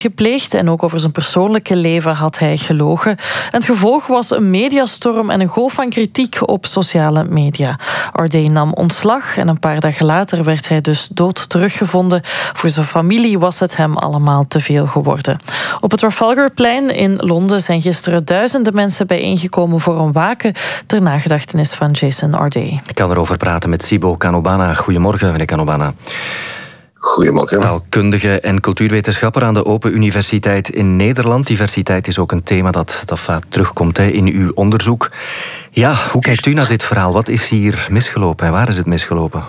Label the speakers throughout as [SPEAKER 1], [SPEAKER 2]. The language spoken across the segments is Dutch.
[SPEAKER 1] gepleegd en ook over zijn persoonlijke leven had hij gelogen. En het gevolg was een mediastorm en een golf van kritiek op sociale media. Ardé nam ontslag en een paar dagen later werd hij dus dood teruggevonden. Voor zijn familie was het hem allemaal te veel geworden. Op het Trafalgarplein in Londen zijn gisteren duizenden mensen bijeengekomen voor een waken ter nagedachtenis van Jason Ardé.
[SPEAKER 2] Ik kan erover praten met Sibo Kanobana. Goedemorgen, meneer Kanobana.
[SPEAKER 3] Goedemorgen.
[SPEAKER 2] Taalkundige en cultuurwetenschapper aan de Open Universiteit in Nederland. Diversiteit is ook een thema dat vaak terugkomt in uw onderzoek. Ja, hoe kijkt u naar dit verhaal? Wat is hier misgelopen en waar is het misgelopen?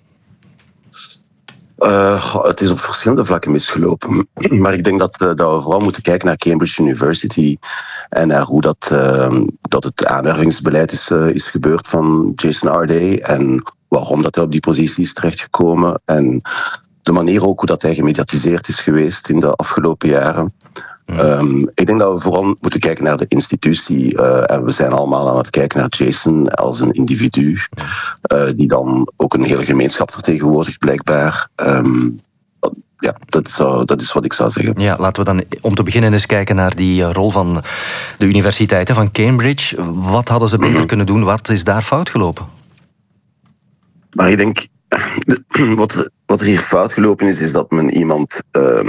[SPEAKER 3] Het is op verschillende vlakken misgelopen. Maar ik denk dat we vooral moeten kijken naar Cambridge University en naar hoe dat het aanwervingsbeleid is gebeurd van Jason Ardé en waarom dat hij op die positie is terechtgekomen en de manier ook hoe dat hij gemediatiseerd is geweest in de afgelopen jaren. Ik denk dat we vooral moeten kijken naar de institutie. En we zijn allemaal aan het kijken naar Jason als een individu. Die dan ook een hele gemeenschap vertegenwoordigt, blijkbaar. Ja, dat is wat ik zou zeggen.
[SPEAKER 2] Ja, laten we dan om te beginnen eens kijken naar die rol van de universiteiten van Cambridge. Wat hadden ze beter kunnen doen? Wat is daar fout gelopen?
[SPEAKER 3] Maar ik denk, wat er hier fout gelopen is dat men iemand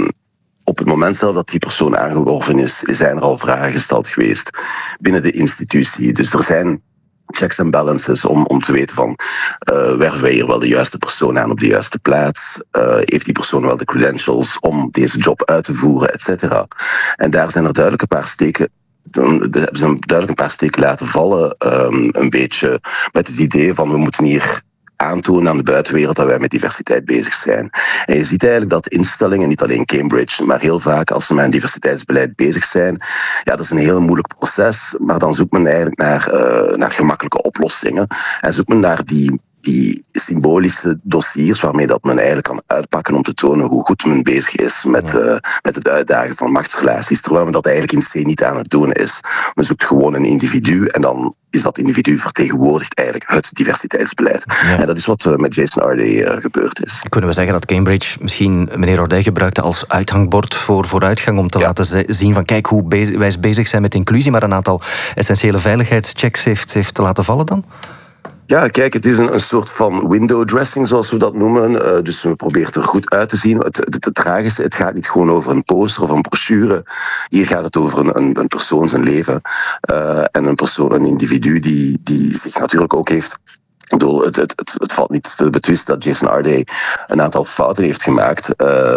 [SPEAKER 3] op het moment zelf dat die persoon aangeworven is, zijn er al vragen gesteld geweest binnen de institutie. Dus er zijn checks en balances om te weten van werven wij hier wel de juiste persoon aan op de juiste plaats? Heeft die persoon wel de credentials om deze job uit te voeren, et cetera? En daar zijn er duidelijk een paar steken. Hebben ze duidelijk een paar steken laten vallen. Een beetje met het idee van we moeten hier aantonen aan de buitenwereld dat wij met diversiteit bezig zijn. En je ziet eigenlijk dat instellingen, niet alleen Cambridge, maar heel vaak als ze met een diversiteitsbeleid bezig zijn, ja, dat is een heel moeilijk proces, maar dan zoekt men eigenlijk naar gemakkelijke oplossingen en zoekt men naar die symbolische dossiers waarmee dat men eigenlijk kan uitpakken om te tonen hoe goed men bezig is met het uitdagen van machtsrelaties, terwijl men dat eigenlijk in C niet aan het doen is. Men zoekt gewoon een individu en dan is dat individu vertegenwoordigt eigenlijk het diversiteitsbeleid. Ja. En dat is wat met Jason Ardé gebeurd is.
[SPEAKER 2] Kunnen we zeggen dat Cambridge misschien meneer Ardé gebruikte als uithangbord voor vooruitgang om te laten zien van kijk hoe wij bezig zijn met inclusie, maar een aantal essentiële veiligheidschecks heeft te laten vallen dan?
[SPEAKER 3] Ja, kijk, het is een soort van window dressing, zoals we dat noemen. Dus we proberen er goed uit te zien. Het tragische, het gaat niet gewoon over een poster of een brochure. Hier gaat het over een persoon zijn leven. En een individu die zich natuurlijk ook heeft. Ik bedoel, het valt niet te betwisten dat Jason Ardé een aantal fouten heeft gemaakt.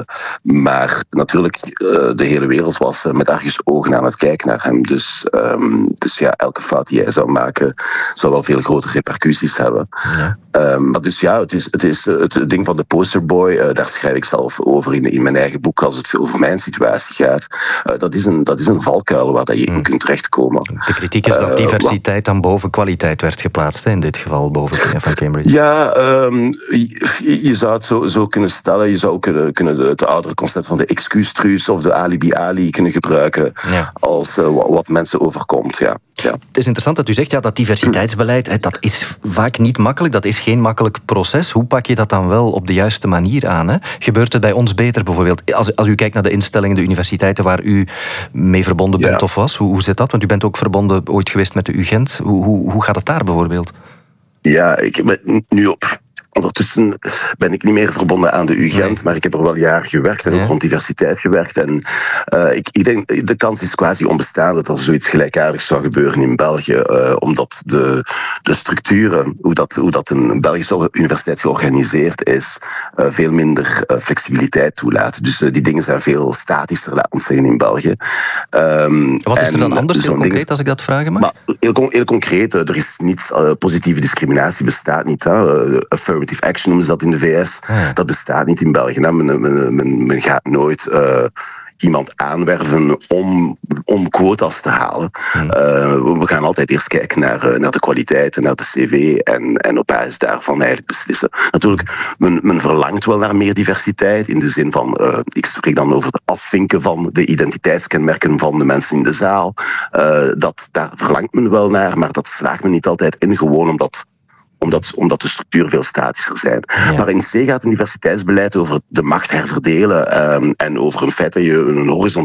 [SPEAKER 3] Maar natuurlijk, de hele wereld was met argusogen aan het kijken naar hem. Dus ja, elke fout die hij zou maken, zou wel veel grotere repercussies hebben. Ja. Maar dus ja, het is het ding van de posterboy. Daar schrijf ik zelf over in mijn eigen boek als het over mijn situatie gaat. Dat is een valkuil waar je in kunt terechtkomen.
[SPEAKER 2] De kritiek is dat diversiteit dan boven kwaliteit werd geplaatst, in dit geval boven van Cambridge.
[SPEAKER 3] Ja, je zou het zo kunnen stellen. Je zou kunnen het oudere concept van de excuustruus of de alibi-ali kunnen gebruiken als wat mensen overkomt. Ja.
[SPEAKER 2] Het is interessant dat u zegt dat diversiteitsbeleid, dat is vaak niet makkelijk. Dat is geen makkelijk proces. Hoe pak je dat dan wel op de juiste manier aan? Hè? Gebeurt het bij ons beter bijvoorbeeld? Als u kijkt naar de instellingen, de universiteiten waar u mee verbonden bent of was, hoe zit dat? Want u bent ook verbonden ooit geweest met de UGent. Hoe gaat het daar bijvoorbeeld?
[SPEAKER 3] Ja, ik ben nu op. Ondertussen ben ik niet meer verbonden aan de UGent, maar ik heb er wel jaren gewerkt en ook rond diversiteit gewerkt. En ik denk, de kans is quasi onbestaande dat er zoiets gelijkaardigs zou gebeuren in België, omdat de structuren, hoe dat een Belgische universiteit georganiseerd is, veel minder flexibiliteit toelaten. Dus die dingen zijn veel statischer, laat ons zeggen, in België.
[SPEAKER 2] Wat is er dan anders, heel concreet, als ik dat vragen mag?
[SPEAKER 3] Maar heel concreet, er is niets, positieve discriminatie bestaat niet. Affirmative action noemen ze dat in de VS. Dat bestaat niet in België. Men gaat nooit iemand aanwerven om quota's te halen. We gaan altijd eerst kijken naar de kwaliteit en naar de cv en op basis daarvan eigenlijk beslissen. Natuurlijk, men verlangt wel naar meer diversiteit in de zin van, ik spreek dan over het afvinken van de identiteitskenmerken van de mensen in de zaal. Daar verlangt men wel naar, maar dat slaagt men niet altijd in, gewoon omdat omdat de structuren veel statischer zijn.
[SPEAKER 2] Ja.
[SPEAKER 3] Maar in C gaat het universiteitsbeleid over de macht herverdelen en over een feit dat je een